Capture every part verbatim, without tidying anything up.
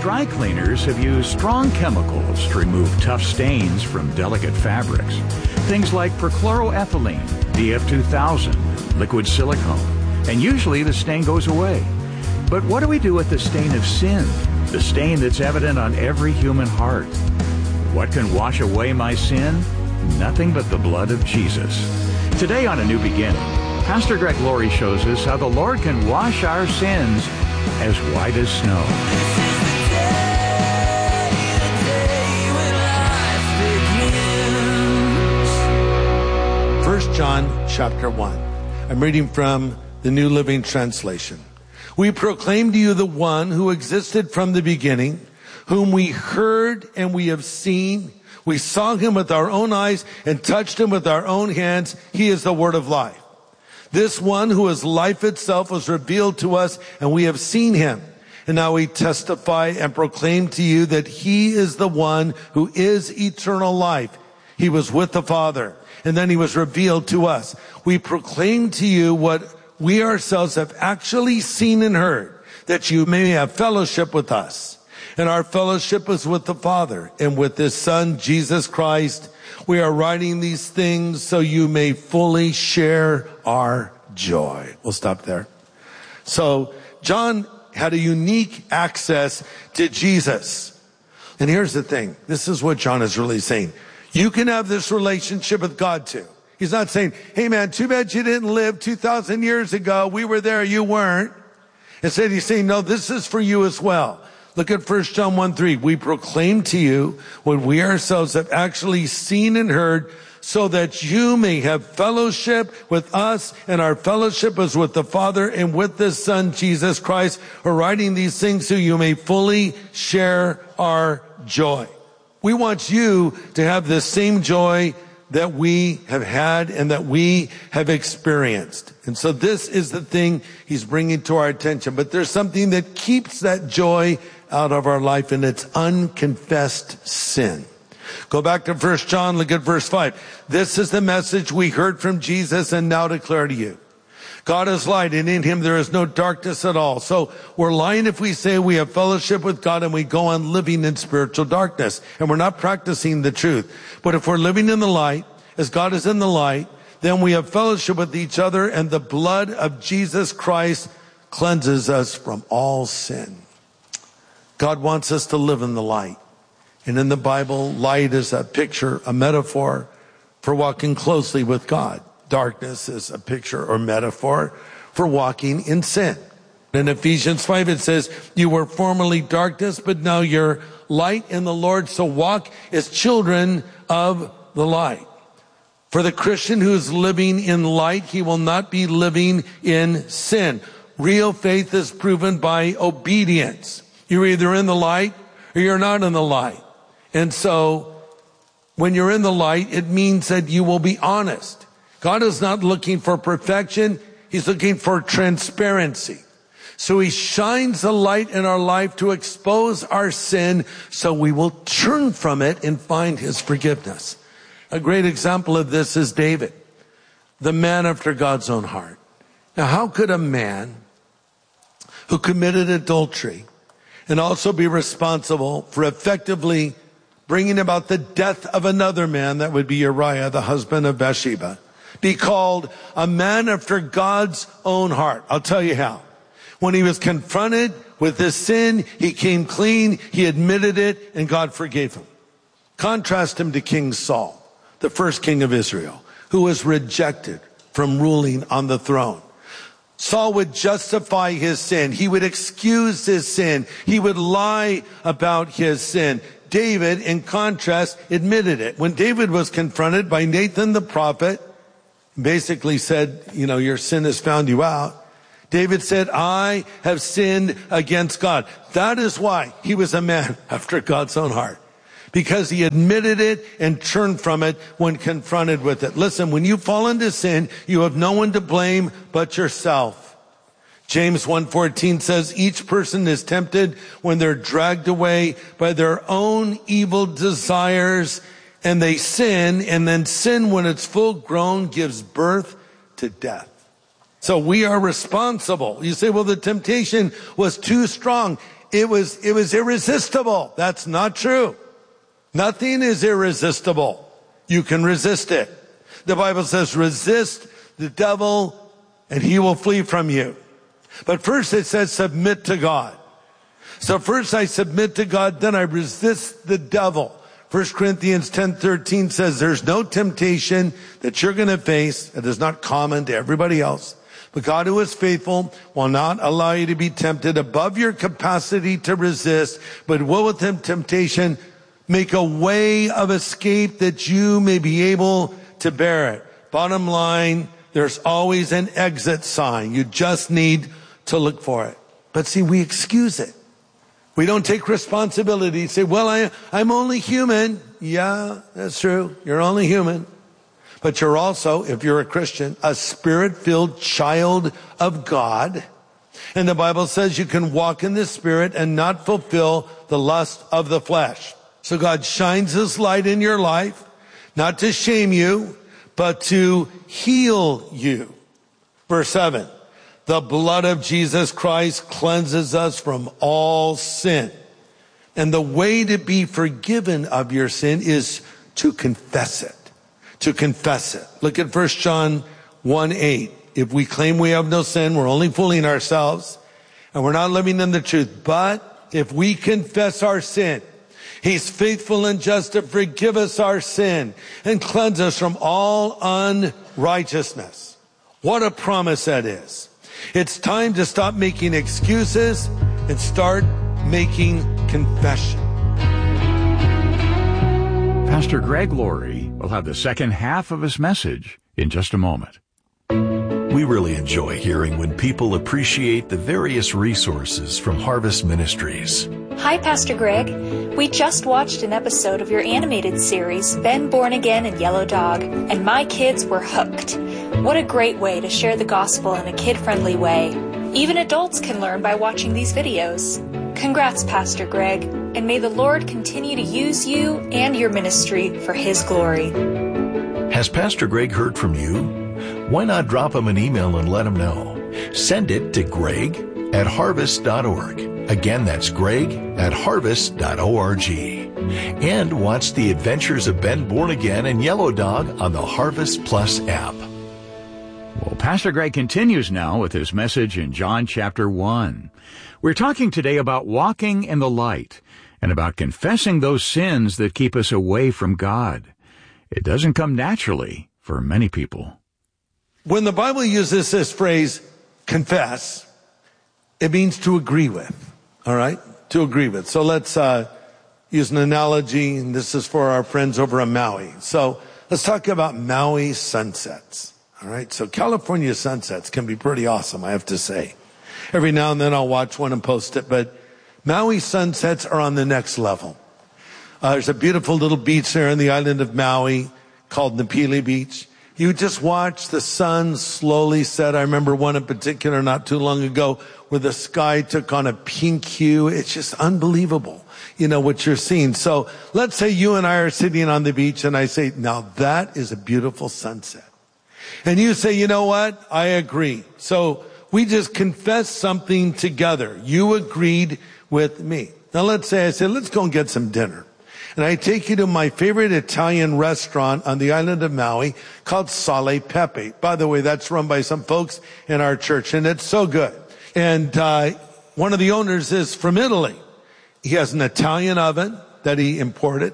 dry cleaners have used strong chemicals to remove tough stains from delicate fabrics. Things like perchloroethylene, D F two thousand, liquid silicone, and usually the stain goes away. But what do we do with the stain of sin, the stain that's evident on every human heart? What can wash away my sin? Nothing but the blood of Jesus. Today on A New Beginning, Pastor Greg Laurie shows us how the Lord can wash our sins as white as snow. First John chapter one. I'm reading from the New Living Translation. We proclaim to you the one who existed from the beginning, whom we heard and we have seen. We saw him with our own eyes and touched him with our own hands. He is the word of life. This one who is life itself was revealed to us, and we have seen him. And now we testify and proclaim to you that he is the one who is eternal life. He was with the Father, and then he was revealed to us. We proclaim to you what we ourselves have actually seen and heard, that you may have fellowship with us. And our fellowship is with the Father and with his Son, Jesus Christ. We are writing these things so you may fully share our joy. We'll stop there. So John had a unique access to Jesus. And here's the thing. This is what John is really saying. You can have this relationship with God too. He's not saying, hey man, too bad you didn't live two thousand years ago. We were there, you weren't. Instead, he's saying, no, this is for you as well. Look at First John one three. We proclaim to you what we ourselves have actually seen and heard, so that you may have fellowship with us, and our fellowship is with the Father and with the Son, Jesus Christ. We're writing these things so you may fully share our joy. We want you to have the same joy that we have had and that we have experienced. And so this is the thing he's bringing to our attention. But there's something that keeps that joy out of our life, and it's unconfessed sin. Go back to First John, look at verse five. This is the message we heard from Jesus and now declare to you. God is light, and in him there is no darkness at all. So we're lying if we say we have fellowship with God and we go on living in spiritual darkness, and we're not practicing the truth. But if we're living in the light, as God is in the light, then we have fellowship with each other, and the blood of Jesus Christ cleanses us from all sin. God wants us to live in the light. And in the Bible, light is a picture, a metaphor for walking closely with God. Darkness is a picture or metaphor for walking in sin. In Ephesians five, it says, you were formerly darkness, but now you're light in the Lord. So walk as children of the light. For the Christian who's living in light, he will not be living in sin. Real faith is proven by obedience. You're either in the light or you're not in the light. And so when you're in the light, it means that you will be honest. God is not looking for perfection. He's looking for transparency. So he shines the light in our life to expose our sin so we will turn from it and find his forgiveness. A great example of this is David, the man after God's own heart. Now, how could a man who committed adultery and also be responsible for effectively bringing about the death of another man, that would be Uriah, the husband of Bathsheba, be called a man after God's own heart? I'll tell you how. When he was confronted with this sin, he came clean, he admitted it, and God forgave him. Contrast him to King Saul, the first king of Israel, who was rejected from ruling on the throne. Saul would justify his sin. He would excuse his sin. He would lie about his sin. David, in contrast, admitted it. When David was confronted by Nathan the prophet, basically said, you know, your sin has found you out, David said, I have sinned against God. That is why he was a man after God's own heart. Because he admitted it and turned from it when confronted with it. Listen, when you fall into sin, you have no one to blame but yourself. James one fourteen says, each person is tempted when they're dragged away by their own evil desires, and they sin, and then sin, when it's full grown, gives birth to death. So we are responsible. You say, well, the temptation was too strong. It was, it was irresistible. That's not true. Nothing is irresistible. You can resist it. The Bible says, resist the devil and he will flee from you. But first it says, submit to God. So first I submit to God, then I resist the devil. First Corinthians ten thirteen says, there's no temptation that you're going to face that is not common to everybody else. But God, who is faithful, will not allow you to be tempted above your capacity to resist, but will with him temptation make a way of escape that you may be able to bear it. Bottom line, there's always an exit sign. You just need to look for it. But see, we excuse it. We don't take responsibility. Say, well, I, I'm only human. Yeah, that's true. You're only human. But you're also, if you're a Christian, a spirit-filled child of God. And the Bible says you can walk in the Spirit and not fulfill the lust of the flesh. So God shines his light in your life, not to shame you, but to heal you. Verse seven. The blood of Jesus Christ cleanses us from all sin. And the way to be forgiven of your sin is to confess it. To confess it. Look at First John one eight. If we claim we have no sin, we're only fooling ourselves and we're not living in the truth. But if we confess our sin, he's faithful and just to forgive us our sin and cleanse us from all unrighteousness. What a promise that is. It's time to stop making excuses and start making confession. Pastor Greg Laurie will have the second half of his message in just a moment. We really enjoy hearing when people appreciate the various resources from Harvest Ministries. Hi, Pastor Greg. We just watched an episode of your animated series, Ben Born Again and Yellow Dog, and my kids were hooked. What a great way to share the gospel in a kid-friendly way. Even adults can learn by watching these videos. Congrats, Pastor Greg, and may the Lord continue to use you and your ministry for His glory. Has Pastor Greg heard from you? Why not drop him an email and let him know? Send it to Greg at harvest dot org. Again, that's Greg at harvest dot org. And watch the adventures of Ben Born Again and Yellow Dog on the Harvest Plus app. Well, Pastor Greg continues now with his message in John chapter one. We're talking today about walking in the light and about confessing those sins that keep us away from God. It doesn't come naturally for many people. When the Bible uses this phrase, confess, it means to agree with, all right? To agree with. So let's uh, use an analogy, and this is for our friends over in Maui. So let's talk about Maui sunsets, all right? So California sunsets can be pretty awesome, I have to say. Every now and then I'll watch one and post it, but Maui sunsets are on the next level. Uh, there's a beautiful little beach there on the island of Maui called Napili Beach. You just watch the sun slowly set. I remember one in particular not too long ago where the sky took on a pink hue. It's just unbelievable, you know, what you're seeing. So let's say you and I are sitting on the beach and I say, now that is a beautiful sunset. And you say, you know what? I agree. So we just confess something together. You agreed with me. Now let's say I said, let's go and get some dinner. And I take you to my favorite Italian restaurant on the island of Maui called Sale Pepe. By the way, that's run by some folks in our church, and it's so good. And uh one of the owners is from Italy. He has an Italian oven that he imported.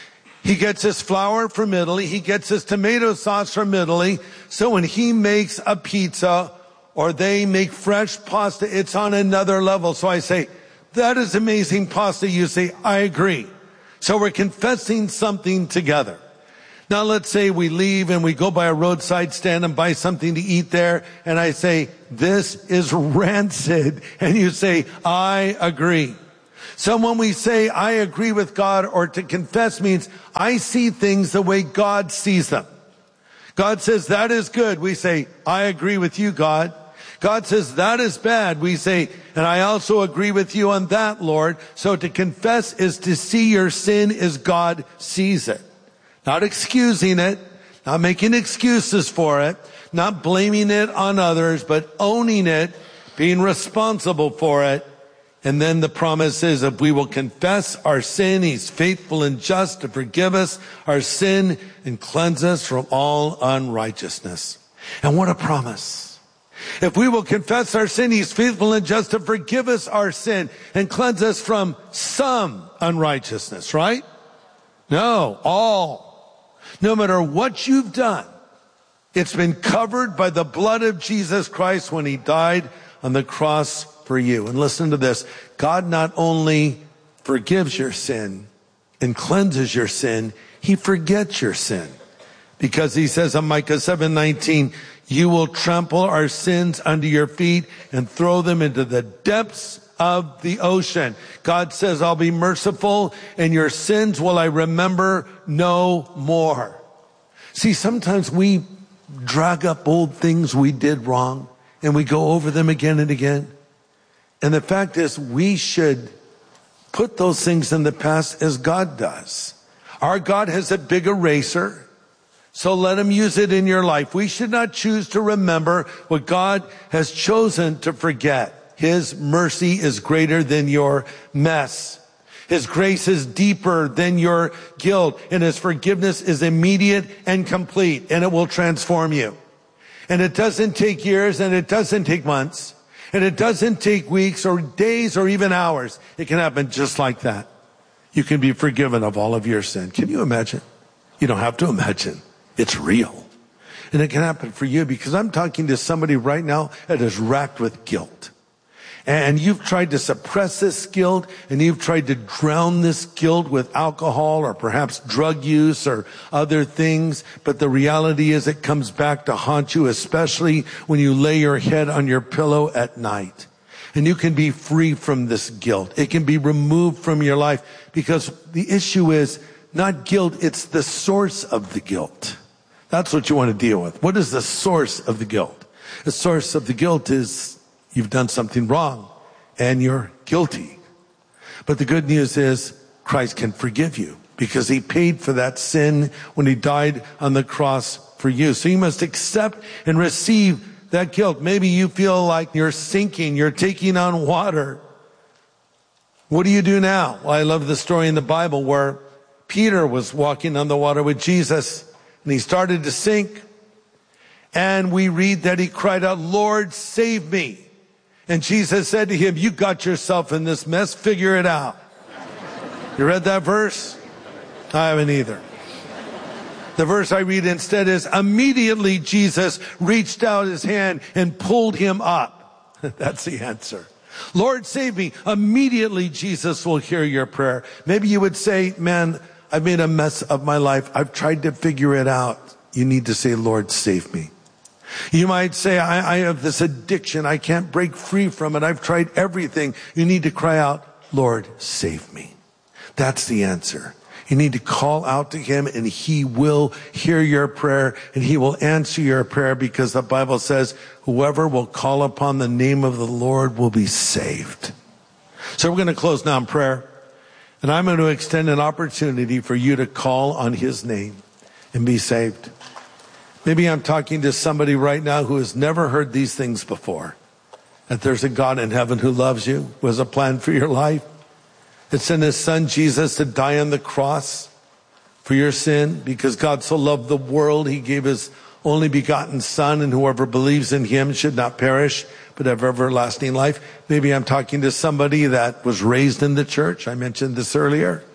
He gets his flour from Italy. He gets his tomato sauce from Italy. So when he makes a pizza or they make fresh pasta, it's on another level. So I say, that is amazing pasta. You say, I agree. So we're confessing something together. Now let's say we leave and we go by a roadside stand and buy something to eat there. And I say, this is rancid. And you say, I agree. So when we say, I agree with God, or to confess means I see things the way God sees them. God says, that is good. We say, I agree with you, God. God says, that is bad. We say, and I also agree with you on that, Lord. So to confess is to see your sin as God sees it. Not excusing it, not making excuses for it, not blaming it on others, but owning it, being responsible for it. And then the promise is if we will confess our sin, he's faithful and just to forgive us our sin and cleanse us from all unrighteousness. And what a promise. If we will confess our sin, he's faithful and just to forgive us our sin and cleanse us from some unrighteousness, right? No, all. No matter what you've done, it's been covered by the blood of Jesus Christ when he died on the cross for you. And listen to this. God not only forgives your sin and cleanses your sin, he forgets your sin. Because he says in Micah seven nineteen, you will trample our sins under your feet and throw them into the depths of the ocean. God says, I'll be merciful and your sins will I remember no more. See, sometimes we drag up old things we did wrong and we go over them again and again. And the fact is, we should put those things in the past as God does. Our God has a big eraser, so let him use it in your life. We should not choose to remember what God has chosen to forget. His mercy is greater than your mess. His grace is deeper than your guilt, and his forgiveness is immediate and complete, and it will transform you. And it doesn't take years, and it doesn't take months, and it doesn't take weeks or days or even hours. It can happen just like that. You can be forgiven of all of your sin. Can you imagine? You don't have to imagine. It's real. And it can happen for you, because I'm talking to somebody right now that is racked with guilt. And you've tried to suppress this guilt, and you've tried to drown this guilt with alcohol or perhaps drug use or other things. But the reality is it comes back to haunt you, especially when you lay your head on your pillow at night. And you can be free from this guilt. It can be removed from your life, because the issue is not guilt, it's the source of the guilt. That's what you want to deal with. What is the source of the guilt? The source of the guilt is you've done something wrong and you're guilty. But the good news is Christ can forgive you, because he paid for that sin when he died on the cross for you. So you must accept and receive that guilt. Maybe you feel like you're sinking, you're taking on water. What do you do now? Well, I love the story in the Bible where Peter was walking on the water with Jesus, and he started to sink. And we read that he cried out, Lord, save me. And Jesus said to him, you got yourself in this mess, figure it out. You read that verse? I haven't either. The verse I read instead is, immediately Jesus reached out his hand and pulled him up. That's the answer. Lord, save me. Immediately Jesus will hear your prayer. Maybe you would say, man, I've made a mess of my life. I've tried to figure it out. You need to say, Lord, save me. You might say, I, I have this addiction. I can't break free from it. I've tried everything. You need to cry out, Lord, save me. That's the answer. You need to call out to him, and he will hear your prayer, and he will answer your prayer, because the Bible says whoever will call upon the name of the Lord will be saved. So we're going to close now in prayer, and I'm going to extend an opportunity for you to call on his name and be saved. Maybe I'm talking to somebody right now who has never heard these things before. That there's a God in heaven who loves you, who has a plan for your life. That sent his son Jesus to die on the cross for your sin, because God so loved the world, he gave his only begotten son, and whoever believes in him should not perish, but have everlasting life. Maybe I'm talking to somebody that was raised in the church. I mentioned this earlier.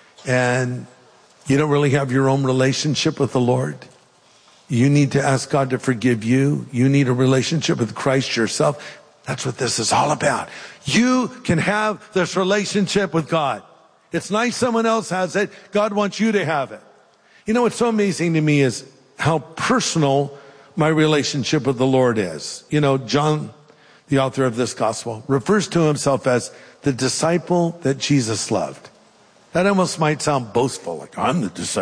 And you don't really have your own relationship with the Lord. You need to ask God to forgive you. You need a relationship with Christ yourself. That's what this is all about. You can have this relationship with God. It's nice someone else has it. God wants you to have it. You know what's so amazing to me is how personal my relationship with the Lord is. You know, John, the author of this gospel, refers to himself as the disciple that Jesus loved. That almost might sound boastful, like I'm the disciple